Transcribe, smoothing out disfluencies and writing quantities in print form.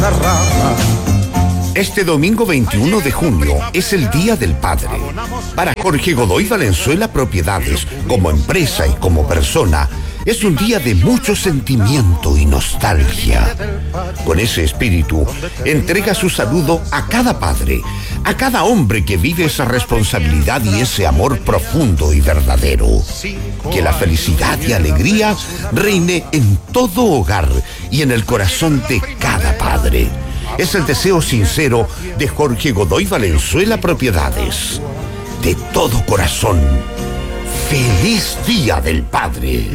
Este domingo 21 de junio es el Día del Padre. Para Jorge Godoy Valenzuela Propiedades, como empresa y como persona, es un día de mucho sentimiento y nostalgia. Con ese espíritu, entrega su saludo a cada padre, a cada hombre que vive esa responsabilidad y ese amor profundo y verdadero. Que la felicidad y alegría reine en todo hogar y en el corazón de cada padre. Es el deseo sincero de Jorge Godoy Valenzuela Propiedades. De todo corazón, ¡feliz Día del Padre!